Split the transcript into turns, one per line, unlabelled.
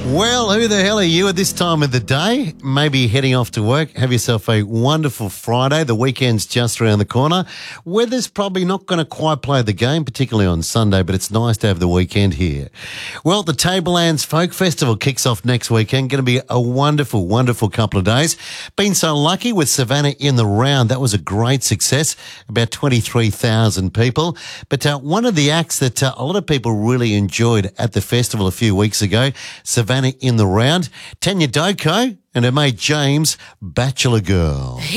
Well, who the hell are you at this time of the day? Maybe heading off to work. Have yourself a wonderful Friday. The weekend's just around the corner. Weather's probably not going to quite play the game, particularly on Sunday, but it's nice to have the weekend here. Well, the Tablelands Folk Festival kicks off next weekend. Going to be a wonderful, wonderful couple of days. Been so lucky with Savannah in the round. That was a great success. About 23,000 people. But one of the acts that a lot of people really enjoyed at the festival a few weeks ago, Savannah in the round, Tanya Doko and her mate James, Bachelor Girl.